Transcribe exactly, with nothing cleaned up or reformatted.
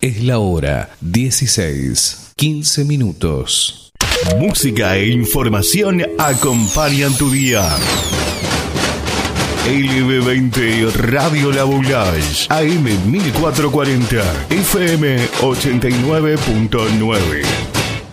Es la hora dieciséis, quince minutos. Música e información acompañan tu día. L B veinte Radio La Boulage, A M mil cuatrocientos cuarenta, F M ochenta y nueve punto nueve.